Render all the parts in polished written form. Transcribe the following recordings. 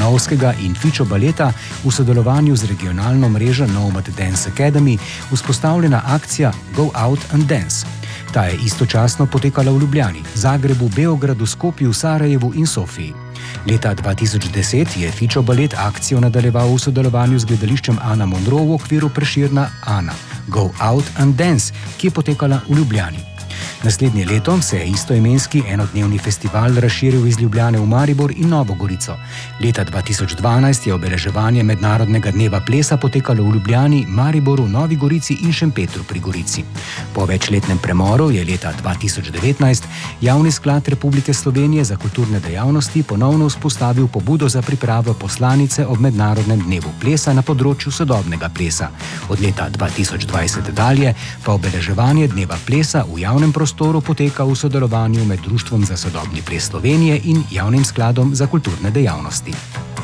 Stanovskega in Fičo baleta v sodelovanju z regionalno mrežo Nomad Dance Academy vzpostavljena akcija Go Out and Dance. Ta je istočasno potekala v Ljubljani, Zagrebu, Beogradu, Skopju, Sarajevu in Sofiji. Leta 2010 je Fičo balet akcijo nadaljeval v sodelovanju z gledališčem Ana Monroe v okviru Prešerna Ana Go Out and Dance, ki je potekala v Ljubljani. Naslednje leto se je istoimenski enodnevni festival razširil iz Ljubljane v Maribor in Novo Gorico. Leta 2012 je obeleževanje Mednarodnega dneva plesa potekalo v Ljubljani, Mariboru, Novi Gorici in Šempetru pri Gorici. Po večletnem premoru je leta 2019 Javni sklad Republike Slovenije za kulturne dejavnosti ponovno vzpostavil pobudo za pripravo poslanice ob Mednarodnem dnevu plesa na področju sodobnega plesa. Od leta 2020 dalje pa obeleževanje dneva plesa v javnem prostoru poteka v sodelovanju med Društvom za sodobni ples Slovenije in Javnim skladom za kulturne dejavnosti.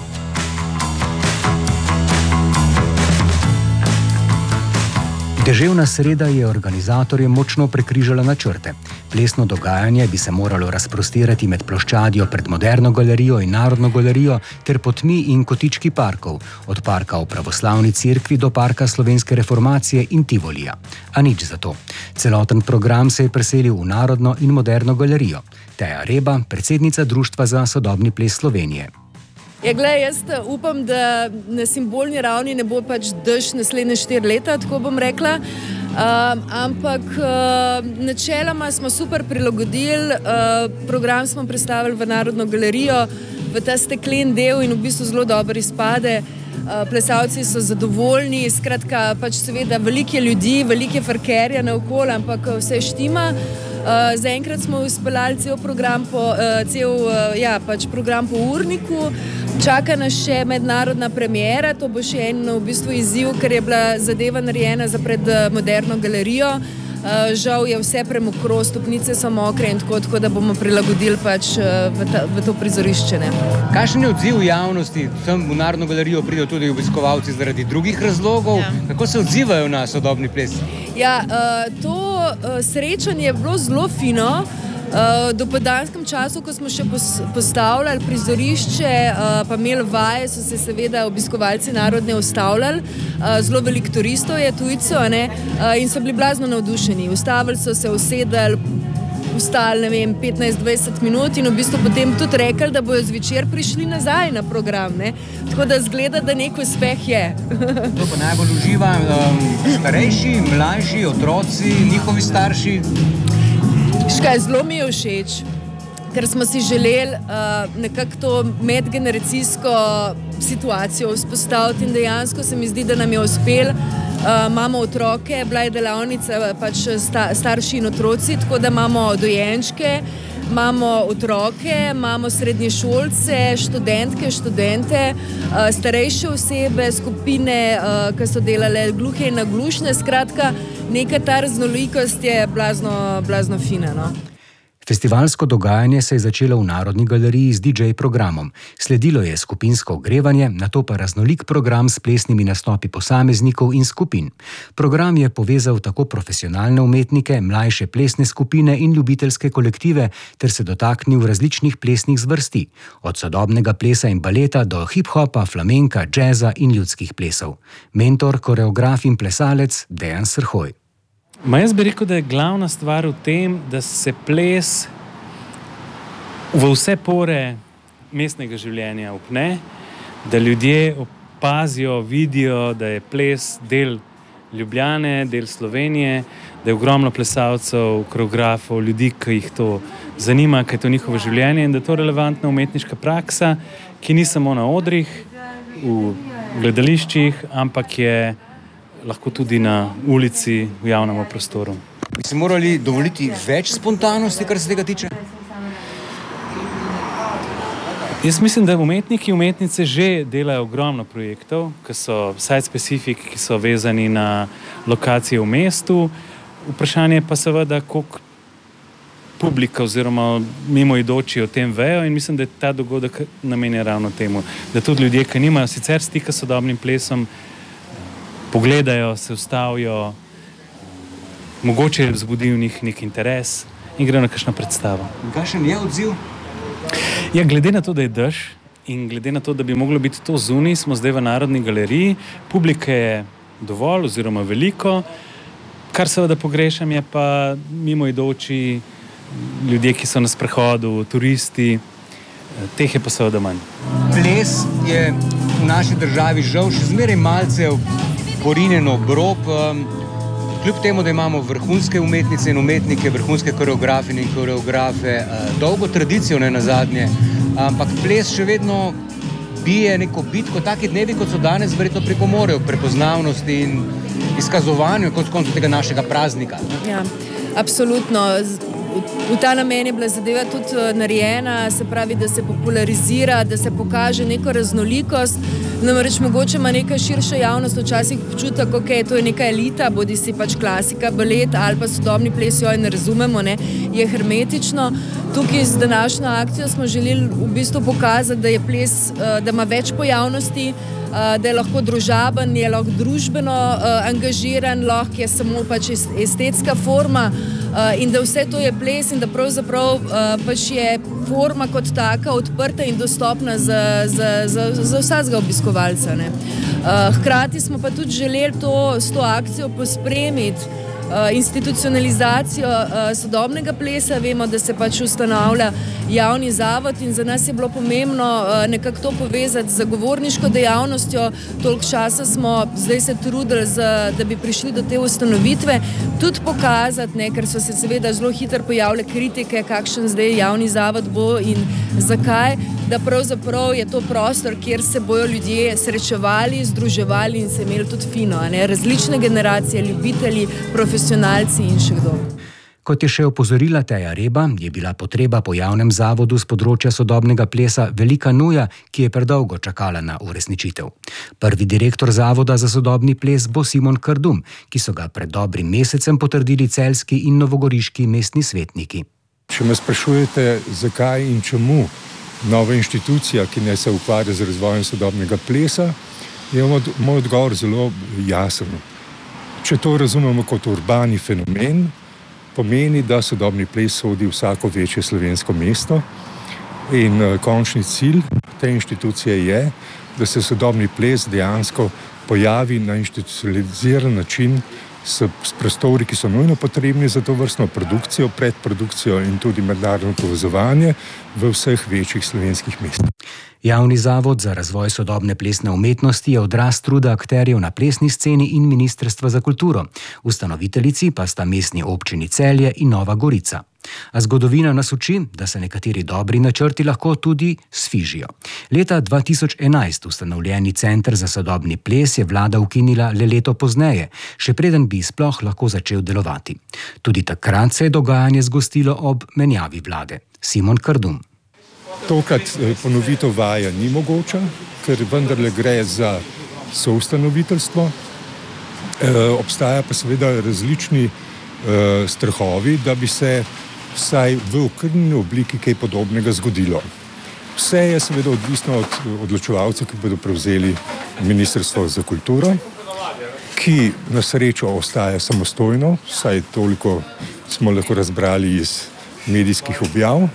Deževna sreda je organizatorjem močno prekrižala načrte. Plesno dogajanje bi se moralo razprostirati med ploščadjo pred Moderno galerijo in Narodno galerijo ter potmi in kotički parkov, od parka v Pravoslavni cerkvi do parka Slovenske reformacije in Tivolija. A nič za to. Celoten program se je preselil v Narodno in Moderno galerijo. Teja Reba, predsednica Društva za sodobni ples Slovenije. Ja, glej, jaz upam, da na simbolni ravni ne bo pač dež naslednje 4 leta, tako bom rekla. Ampak načeloma smo super prilagodili, program smo prestavili v Narodno galerijo, v ta steklen del in v bistvu zelo dobro izpade. Plesalci so zadovoljni, skratka, pač seveda veliko ljudi, veliko farkerja naokoli, ampak vse štima. Zaenkrat smo izpeljali cel program po urniku. Čaka nas še mednarodna premiera, to bo še en v bistvu izziv, ker je bila zadeva narejena za pred Moderno galerijo. Žal je vse premokro, stopnice so mokre in tako da bomo prilagodili pač v to prizorišče. Kakšen je odziv javnosti? Tam v Narodno galerijo pridejo tudi obiskovalci zaradi drugih razlogov. Ja. Kako se odzivajo na sodobni ples? Ja, to srečanje je bilo zelo fino. V dopoldanskem času, ko smo še postavljali prizorišče, pa imeli vaje, so se seveda obiskovalci Narodne ustavljali. Zelo veliko turistov je, tujcev, in so bili blazno navdušeni. Ustavili so se, usedali, ustali, 15-20 minut in v bistvu potem tudi rekli, da bojo zvečer prišli nazaj na program. Tako da zgleda, da nek uspeh je. To pa najbolj uživa starejši, mlajši, otroci, njihovi starši? Škaj, zelo mi je všeč, ker smo si želeli nekako to medgeneracijsko situacijo vzpostaviti in dejansko se mi zdi, da nam je uspelo. Imamo otroke, bila je delavnica pač starši in otroci, tako da imamo dojenčke, imamo otroke, imamo srednješolce, študentke, študente, starejše osebe, skupine, ki so delale gluhe in naglušne, skratka, neka ta raznolikost je blazno fina. Festivalsko dogajanje se je začelo v Narodni galeriji z DJ programom. Sledilo je skupinsko ogrevanje, nato pa raznolik program s plesnimi nastopi posameznikov in skupin. Program je povezal tako profesionalne umetnike, mlajše plesne skupine in ljubiteljske kolektive ter se dotaknil različnih plesnih zvrsti, od sodobnega plesa in baleta do hip-hopa, flamenka, džeza in ljudskih plesov. Mentor, koreograf in plesalec Dejan Srhoj. Jaz bi rekel, da je glavna stvar v tem, da se ples v vse pore mestnega življenja upne, da ljudje opazijo, vidijo, da je ples del Ljubljane, del Slovenije, da je ogromno plesalcev, koreografov, ljudi, ki jih to zanima, kaj je to njihovo življenje in da je to relevantna umetniška praksa, ki ni samo na odrih, v gledališčih, ampak je lahko tudi na ulici, v javnem prostoru. Bi si morali dovoliti več spontanosti, kar se tega tiče? Jaz mislim, da umetniki in umetnice že delajo ogromno projektov, ki so site-specific, ki so vezani na lokacije v mestu. Vprašanje pa seveda, koliko publika oziroma mimoidoči o tem vejo in mislim, da je ta dogodek namenjen ravno temu, da tudi ljudje, ki nimajo sicer stika s sodobnim plesom, pogledajo, se ustavijo, mogoče vzbudi v njih nek interes in gre na kakšno predstavo. Kakšen je odziv? Ja, glede na to, da je dež in glede na to, da bi moglo biti to zunaj, smo zdaj v Narodni galeriji, publike je dovolj oziroma veliko, kar seveda pogrešam je pa mimoidoči ljudje, ki so na sprehodu, turisti, teh je pa seveda manj. Ples je v naši državi žal še zmeraj malce porinjen ob rob, kljub temu, da imamo vrhunske umetnice in umetnike, vrhunske koreografinje in koreografe, dolgo tradicijo ne nazadnje, ampak ples še vedno bije neko bitko, taki dnevi, kot so danes, verjetno pripomorejo k prepoznavnosti in izkazovanju kot koncu tega našega praznika. Ja, absolutno. V ta namen je bila zadeva tudi narejena, se pravi, da se popularizira, da se pokaže neko raznolikost. Namreč mogoče ima neka širša javnost včasih občutek, ok, to je neka elita, bodi si pač klasika, balet ali pa sodobni ples, jo ne razumemo, ne, je hermetično. Tukaj z današnjo akcijo smo želeli v bistvu pokazati, da je ples, da ima več pojavnosti, da je lahko družaben, je lahko družbeno angažiran, lahko je samo pač estetska forma in da vse to je ples in da pravzaprav pač je forma kot taka odprta in dostopna za vsakega obiskovalca, ne. Hkrati smo pa tudi želeli s to akcijo pospremiti institucionalizacijo sodobnega plesa. Vemo, da se pač ustanavlja javni zavod in za nas je bilo pomembno nekako to povezati z zagovorniško dejavnostjo. Toliko časa smo zdaj se trudili, da bi prišli do te ustanovitve, tudi pokazati, ne, ker so se seveda zelo hitro pojavile kritike, kakšen zdaj javni zavod bo in zakaj, da pravzaprav je to prostor, kjer se bojo ljudje srečevali, združevali in se imeli tudi fino, ne, različne generacije, ljubitelji, profesionalci in še kdo. Kot je še opozorila Teja Reba, je bila potreba po javnem zavodu z področja sodobnega plesa velika nuja, ki je predolgo čakala na uresničitev. Prvi direktor Zavoda za sodobni ples bo Simon Kardum, ki so ga pred dobrim mesecem potrdili celjski in novogoriški mestni svetniki. Če me sprašujete, zakaj in čemu nova inštitucija, ki ne se ukvarja z razvojem sodobnega plesa, je moj odgovor zelo jasen. Če to razumemo kot urbani fenomen, pomeni, da sodobni ples sodi v vsako večje slovensko mesto in končni cilj te inštitucije je, da se sodobni ples dejansko pojavi na institucionaliziran način s prostori, ki so nujno potrebni za to vrstno produkcijo, predprodukcijo in tudi mednarodno povezovanje v vseh večjih slovenskih mestih. Javni zavod za razvoj sodobne plesne umetnosti je odraz truda akterjev na plesni sceni in Ministrstva za kulturo. Ustanoviteljici pa sta mestni občini Celje in Nova Gorica. A zgodovina nas uči, da se nekateri dobri načrti lahko tudi sfižijo. Leta 2011 ustanovljeni Center za sodobni ples je vlada ukinila le leto pozneje, še preden bi sploh lahko začel delovati. Tudi takrat se je dogajanje zgostilo ob menjavi vlade. Simon Kardum. Tokrat ponovitev vaja ni mogoča, ker vendarle gre za soustanoviteljstvo. Obstaja pa seveda različni strahovi, da bi se vsaj v okrnjeni obliki kaj podobnega zgodilo. Vse je seveda odvisno od odločevalcev, ki bodo prevzeli Ministrstvo za kulturo, ki na srečo ostaja samostojno, vsaj toliko smo lahko razbrali iz medijskih objav,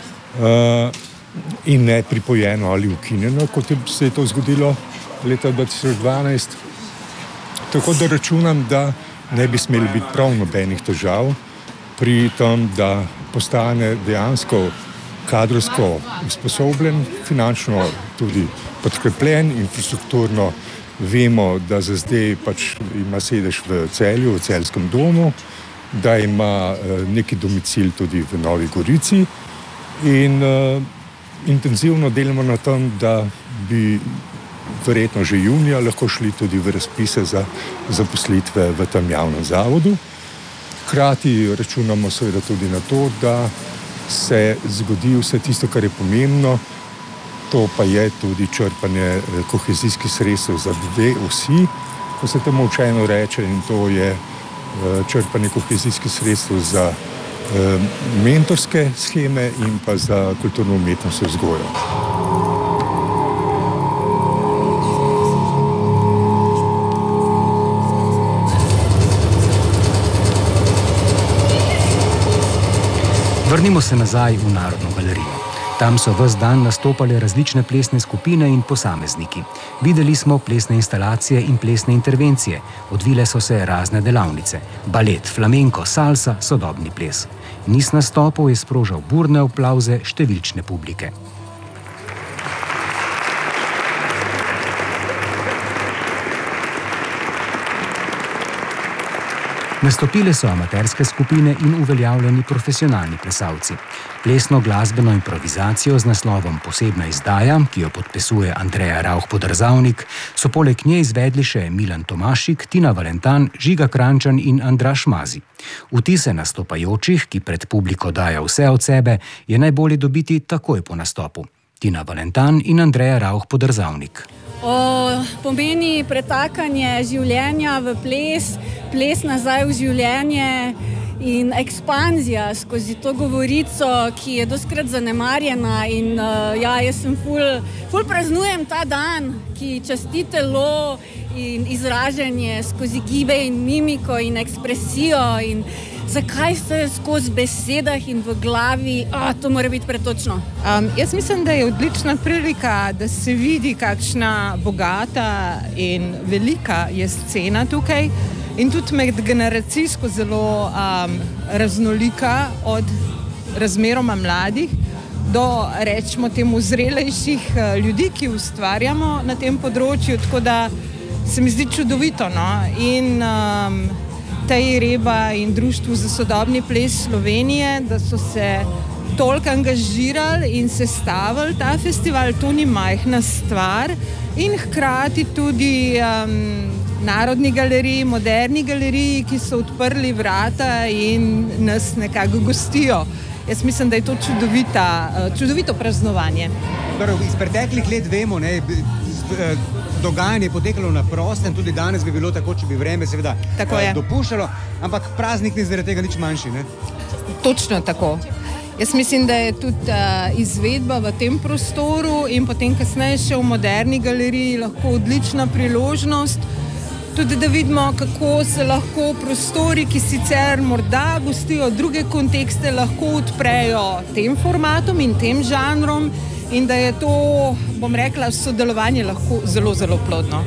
in ne pripojeno ali ukinjeno, kot se je to zgodilo leta 2012. Tako da računam, da ne bi smeli biti prav nobenih težav pri tem, da postane dejansko kadrovsko usposobljen, finančno tudi podkrepljen, infrastrukturno vemo, da za zdaj pač ima sedež v Celju, v Celjskem domu, da ima neki domicil tudi v Novi Gorici in intenzivno delamo na tem, da bi verjetno že junija lahko šli tudi v razpise za zaposlitve v tem javnem zavodu. Hkrati računamo seveda tudi na to, da se zgodi vse tisto, kar je pomembno, to pa je tudi črpanje kohezijskih sredstev za dve osi, ko se temu učeno reče, in to je črpanje kohezijskih sredstev za mentorske sheme in pa za kulturno umetnost vzgojo. Vrnimo se nazaj v Narodno galerijo. Tam so ves dan nastopale različne plesne skupine in posamezniki. Videli smo plesne instalacije in plesne intervencije. Odvile so se razne delavnice. Balet, flamenko, salsa, sodobni ples. Niz nastopov je sprožal burne aplavze številčne publike. Nastopile so amaterske skupine in uveljavljeni profesionalni plesalci. Plesno glasbeno improvizacijo z naslovom Posebna izdaja, ki jo podpisuje Andreja Rauch-Podržavnik, so poleg nje izvedli še Milan Tomašik, Tina Valentan, Žiga Kranjčan in Andraž Mazi. Vtise nastopajočih, ki pred publiko dajo vse od sebe, je najbolje dobiti takoj po nastopu. Tina Valentan in Andreja Rauch-Podržavnik. Pomeni pretakanje življenja v ples, ples nazaj v življenje in ekspanzija skozi to govorico, ki je dostikrat zanemarjena. In jaz sem ful praznujem ta dan, ki časti telo in izražanje skozi gibe in mimiko in ekspresijo in zakaj se skozi besedah in v glavi, to mora biti pretočno. Jaz mislim, da je odlična prilika, da se vidi, kakšna bogata in velika je scena tukaj in tudi medgeneracijsko zelo raznolika, od razmeroma mladih do, rečemo temu, zrelejših ljudi, ki ustvarjamo na tem področju, tako da se mi zdi čudovito, no? In Tej Reba in Društvu za sodobni ples Slovenije, da so se toliko angažirali in sestavili ta festival, to ni majhna stvar. In hkrati tudi Narodni galeriji, Moderni galeriji, ki so odprli vrata in nas nekako gostijo. Jaz mislim, da je to čudovito praznovanje. Iz preteklih let vemo, dogajanje je potekalo na prostem, tudi danes bi bilo tako, če bi vreme seveda dopuščalo, ampak praznik ni zaradi tega nič manjši, ne? Točno tako. Jaz mislim, da je tudi izvedba v tem prostoru in potem kasneje še v Moderni galeriji lahko odlična priložnost, tudi da vidimo, kako se lahko prostori, ki sicer morda gostijo druge kontekste, lahko odprejo tem formatom in tem žanrom, in da je to, bom rekla, sodelovanje lahko zelo, zelo plodno.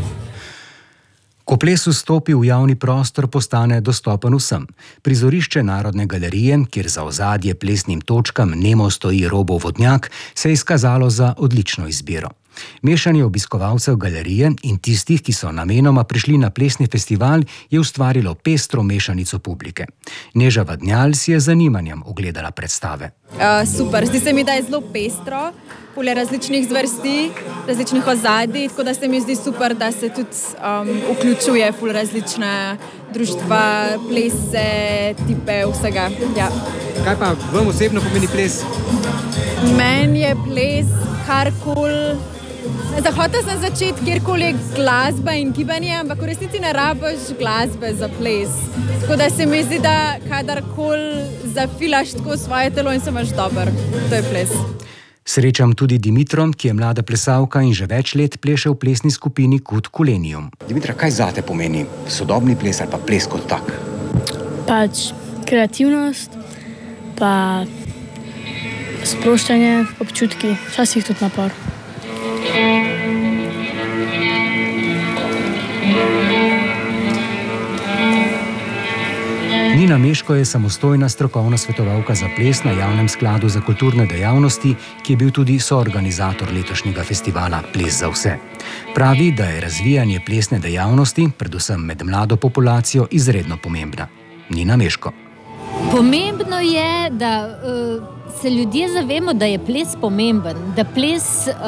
Ko ples vstopi v javni prostor, postane dostopen vsem. Prizorišče Narodne galerije, kjer za ozadje plesnim točkam nemo stoji Robov vodnjak, se je izkazalo za odlično izbiro. Mešanje obiskovalcev galerije in tistih, ki so namenoma prišli na plesni festival, je ustvarilo pestro mešanico publike. Neža Vadnjal si je z zanimanjem ogledala predstave. Super, zdi se mi, da je zelo pestro, pole različnih zvrsti, različnih ozadij, tako da se mi zdi super, da se tudi vključuje ful različne društva, plese, tipe, vsega. Ja. Kaj pa vam osebno pomeni ples? Meni je ples karkoli. Hotel sem začeti, kjerkoli je glasba in gibanje, ampak v resnici ne rabiš glasbe za ples. Tako da se mi zdi, da kadarkoli zafilaš tako svoje telo in se imaš dober. To je ples. Srečam tudi Dimitro, ki je mlada plesalka in že več let pleše v plesni skupini Kud Kulenium. Dimitra, kaj zate pomeni sodobni ples ali pa ples kot tak? Pač kreativnost, pa sproščanje, občutki, včasih tudi napor. Nina Meško je samostojna strokovna svetovalka za ples na Javnem skladu za kulturne dejavnosti, ki je bil tudi soorganizator letošnjega festivala Ples za vse. Pravi, da je razvijanje plesne dejavnosti, predvsem med mlado populacijo, izredno pomembna. Nina Meško. Pomembno je, da se ljudje zavemo, da je ples pomemben, da ples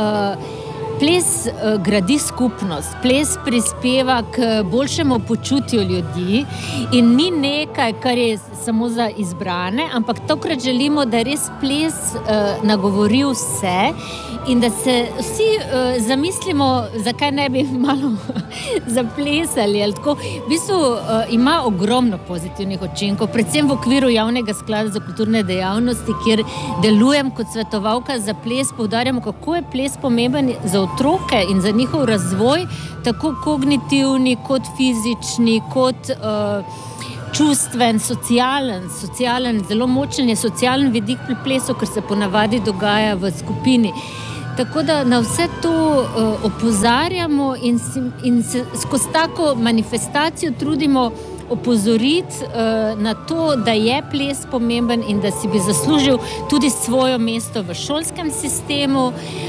gradi skupnost, ples prispeva k boljšemu počutju ljudi in ni nekaj, kar je samo za izbrane, ampak tokrat želimo, da res ples nagovori vse in da se vsi zamislimo, zakaj ne bi malo zaplesali. V bistvu ima ogromno pozitivnih učinkov, predvsem v okviru Javnega sklada za kulturne dejavnosti, kjer delujem kot svetovalka za ples, poudarjamo, kako je ples pomemben za otroke in za njihov razvoj, tako kognitivni, kot fizični, kot čustven, socialen, zelo močen je socialen vidik pri plesu, ker se ponavadi dogaja v skupini. Tako da na vse to opozarjamo in se skozi tako manifestacijo trudimo opozoriti na to, da je ples pomemben in da si bi zaslužil tudi svoje mesto v šolskem sistemu.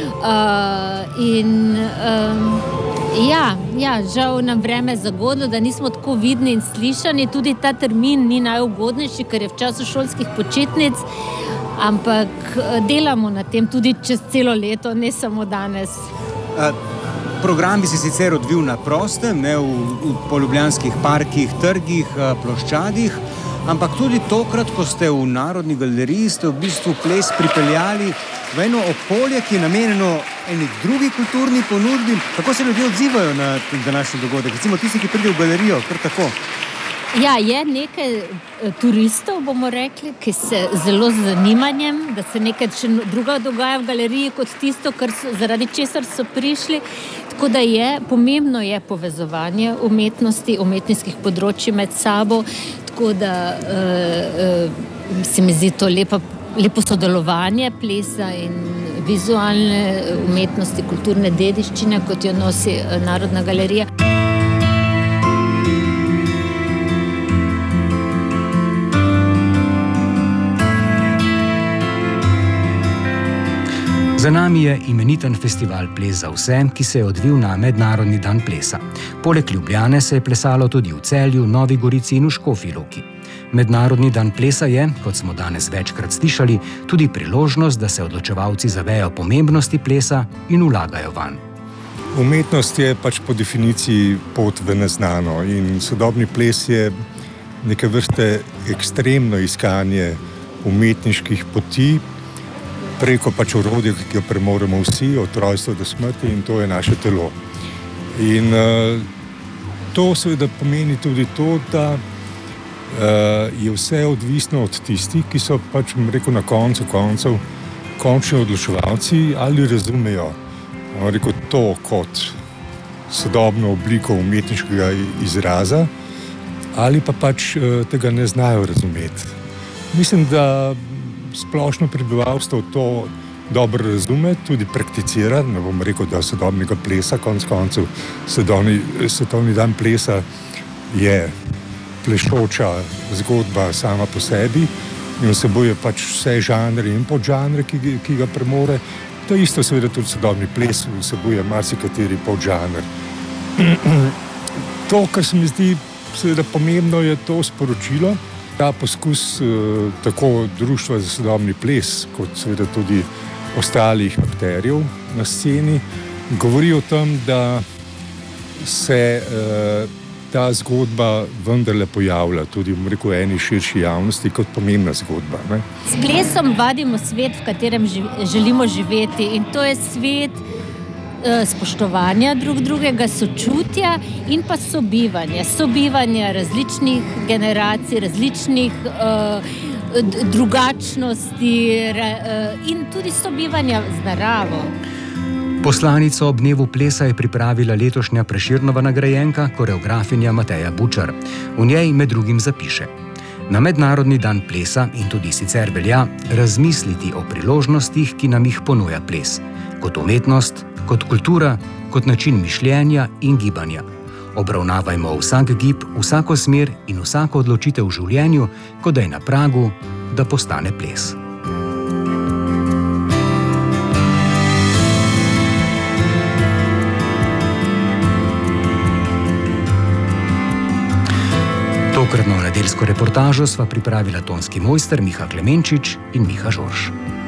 Žal nam vreme zagodlo, da nismo tako vidni in slišani. Tudi ta termin ni najugodnejši, ker je v času šolskih počitnic, ampak delamo na tem tudi čez celo leto, ne samo danes. Program bi se sicer odvil na prostem, ne po ljubljanskih parkih, trgih, ploščadih, ampak tudi tokrat, ko ste v Narodni galeriji, ste v bistvu ples pripeljali v eno okolje, ki je namenjeno eni drugi kulturni ponudbi. Kako se ljudje odzivajo na današnji dogodek? Recimo tisti, ki pridejo v galerijo, kar tako. Ja, je nekaj turistov, bomo rekli, ki se zelo z zanimanjem, da se nekaj še druga dogaja v galeriji kot tisto, zaradi česar so prišli. Tako da pomembno je povezovanje umetnosti, umetniških področji med sabo, tako da se mi zdi to lepo sodelovanje plesa in vizualne umetnosti, kulturne dediščine, kot jo nosi Narodna galerija. Za nami je imeniten festival Ples za vse, ki se je odvil na Mednarodni dan plesa. Poleg Ljubljane se je plesalo tudi v Celju, Novi Gorici in v Škofji Loki. Mednarodni dan plesa je, kot smo danes večkrat slišali, tudi priložnost, da se odločevalci zavejo pomembnosti plesa in vlagajo vanj. Umetnost je pač po definiciji pot v neznano in sodobni ples je neke vrste ekstremno iskanje umetniških poti, preko pač orodja, ki ga premoremo vsi, od rojstva do smrti, in to je naše telo. In to seveda pomeni tudi to, da je vse odvisno od tistih, ki so pač, na koncu koncev končni odločevalci, ali razumejo to kot sodobno obliko umetniškega izraza, ali pa pač tega ne znajo razumeti. Mislim, da splošno prebivalstvo to dobro razume, tudi prakticira. Ne bom rekel, da sodobnega plesa, konec koncev svetovni dan plesa je plešoča zgodba sama po sebi in vsebuje pač vse žanre in podžanre, ki ga premore. To isto seveda tudi sodobni ples vsebuje marsikateri podžanr. To, kar se mi zdi seveda pomembno, je to sporočilo. Ta poskus tako Društva za sodobni ples, kot seveda tudi ostalih akterjev na sceni, govori o tem, da se ta zgodba vendarle pojavlja tudi v eni širši javnosti kot pomembna zgodba. Ne? S plesom vadimo svet, v katerem želimo živeti, in to je svet spoštovanja drugega, sočutja in pa sobivanja različnih generacij, različnih drugačnosti in tudi sobivanja z naravo. Poslanico ob dnevu plesa je pripravila letošnja Prešernova nagrajenka, koreografinja Mateja Bučar. V njej med drugim zapiše: Na Mednarodni dan plesa in tudi sicer velja razmisliti o priložnostih, ki nam jih ponuja ples, kot umetnost, kot kultura, kot način mišljenja in gibanja. Obravnavajmo vsak gib, vsako smer in vsako odločitev v življenju, kot da je na pragu, da postane ples. Tokratno nedeljsko reportažo sva pripravila tonski mojster Miha Klemenčič in Miha Žorž.